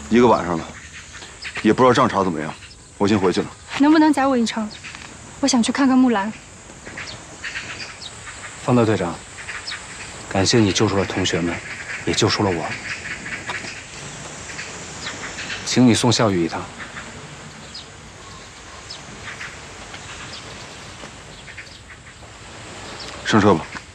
1个晚上了，也不知道仗查怎么样，我先回去了。 能不能载我一程？我想去看看木兰。 方德队长，感谢你救出了同学们，也救出了我。请你送孝宇一趟。 上车吧。